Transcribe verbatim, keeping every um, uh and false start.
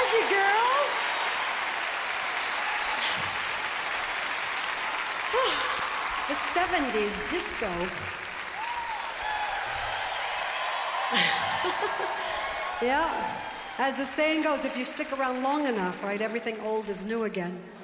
Thank you, girls. The seventies disco. Yeah. As the saying goes, if you stick around long enough, right, everything old is new again.